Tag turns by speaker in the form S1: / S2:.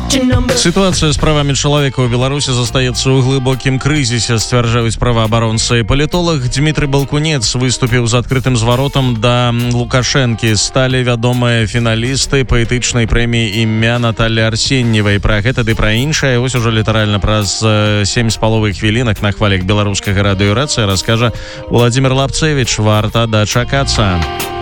S1: Ситуация с правами человека у Беларуси застаецца ў глыбокім крызісе, сцвярджаюць праваабаронца і палітолог. Дмітрый Балкунец выступіў з адкрытым зваротам да Лукашэнкі. Сталі вядомыя фіналісты паэтычнай прэміі імя Натальі Арсеньевай. Пра гэта ды пра іншае вось ужо літаральна праз 7,5 хвілінак на хвалях беларускага радыёрацыя раскажа Владзімир Лапцевіч. Варта дачакацца.